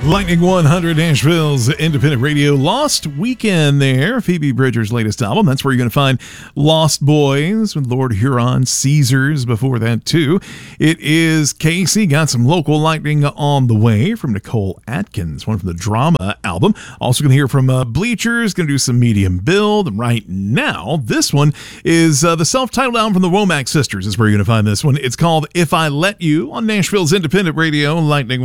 Lightning 100, Nashville's independent radio. Lost Weekend there, Phoebe Bridgers' latest album. That's where you're going to find Lost Boys with Lord Huron, Caesars before that too. It is Casey, got some local lightning on the way from Nicole Atkins, one from the Drama album. Also going to hear from Bleachers, going to do some medium build. Right now, this one is the self-titled album from the Womack Sisters is where you're going to find this one. It's called If I Let You on Nashville's independent radio, Lightning